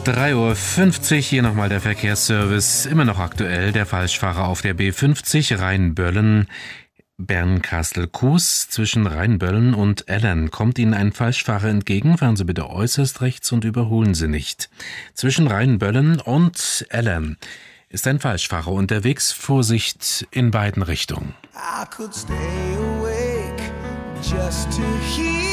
3:50 Uhr, hier nochmal der Verkehrsservice. Immer noch aktuell, der Falschfahrer auf der B50 Rheinböllen. Bernkastel-Kues zwischen Rheinböllen und Ellern. Kommt Ihnen ein Falschfahrer entgegen, fahren Sie bitte äußerst rechts und überholen Sie nicht. Zwischen Rheinböllen und Ellern ist ein Falschfahrer unterwegs. Vorsicht in beiden Richtungen. I could stay awake just to hear